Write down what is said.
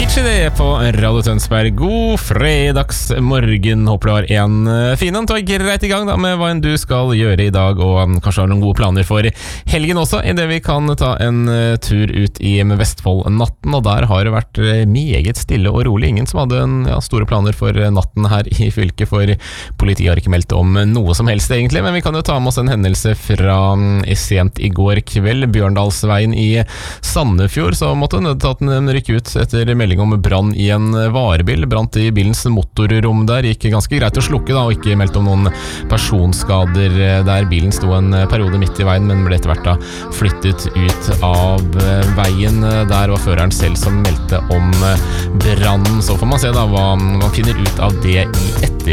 Avicii det på Radio Tønsberg. God fredagsmorgen. Håper du har en fin en. Du er greit i gang da med hva enn du skal gjøre i dag, og kanskje har noen gode planer for helgen også, i det vi kan ta en tur ut i Vestfold-natten. Og der har det vært meget stille og rolig. Ingen som hadde store planer for natten her i fylket, for politiet har ikke meldt om noe som helst egentlig. Men vi kan jo ta med oss en hendelse fra sent i går kveld. Bjørndalsveien i Sandefjord, så måtte nødetaten rykke ut etter melding om brann i en varebil. Brant i bilens motorrom der. Gikk ganske greit å slukke da, og ikke meldt om noen personskader der. Bilen sto en periode midt i veien, men ble etter hvert da flyttet ut av veien. Der var føreren selv som meldte om brannen. Så får man se da hva man finner ut av det i